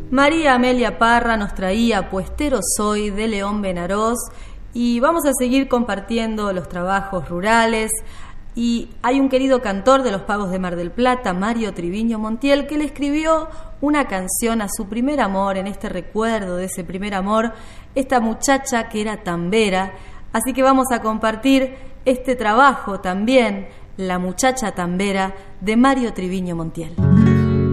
María Amelia Parra nos traía Puestero Soy de León Benarós y vamos a seguir compartiendo los trabajos rurales. Y hay un querido cantor de los pagos de Mar del Plata, Mario Triviño Montiel, que le escribió una canción a su primer amor, en este recuerdo de ese primer amor, esta muchacha que era tambera. Así que vamos a compartir este trabajo también, La muchacha tambera, de Mario Triviño Montiel.